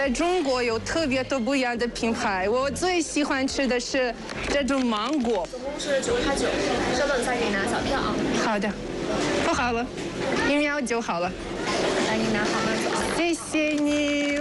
在中国有特别多不一样的品牌，我最喜欢吃的是这种芒果。 总共是9块9，稍等再给你拿小票啊。 好的，不好了，1秒就好了。 来，你拿好慢走。 谢谢你。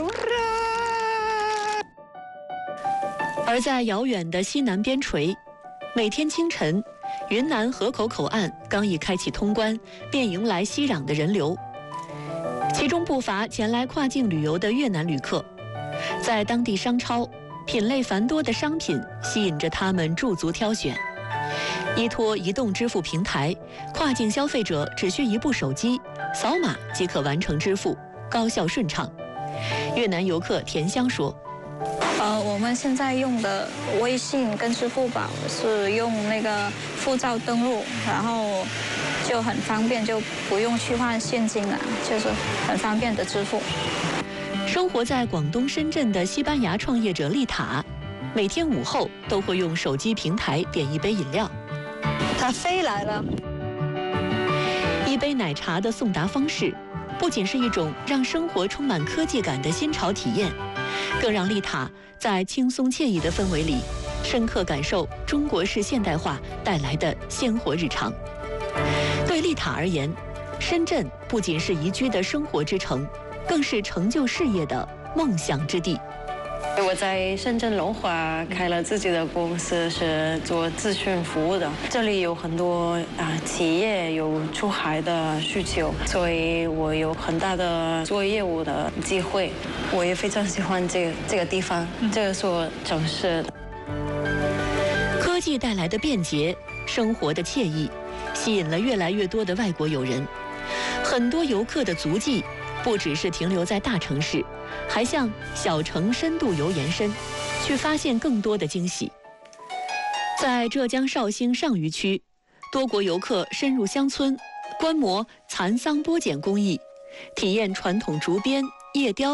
而在遥远的西南边陲，每天清晨，云南河口口岸刚一开启通关，便迎来熙攘的人流。其中不乏前来跨境旅游的越南旅客，在当地商超，品类繁多的商品吸引着他们驻足挑选。依托移动支付平台，跨境消费者只需一部手机，扫码即可完成支付，高效顺畅。越南游客田香说：“ 我们现在用的微信跟支付宝是用那个护照登录，然后就很方便，就不用去换现金了，就是很方便的支付。” 生活在广东深圳的西班牙创业者丽塔，每天午后都会用手机平台点一杯饮料。 它飞来了。 一杯奶茶的送达方式，不仅是一种让生活充满科技感的新潮体验，更让丽塔在轻松惬意的氛围里，深刻感受中国式现代化带来的鲜活日常。对丽塔而言，深圳不仅是宜居的生活之城，更是成就事业的梦想之地。 我在深圳龙华开了自己的公司，是做咨询服务的。这里有很多企业有出海的需求，所以我有很大的做业务的机会。我也非常喜欢这个地方，这所城市。 科技带来的便捷，生活的惬意，吸引了越来越多的外国友人。很多游客的足迹不只是停留在大城市，还向小城深度游延伸，去发现更多的惊喜。在浙江绍兴上虞区，多国游客深入乡村，观摩蚕桑剥茧工艺，体验传统竹编、叶雕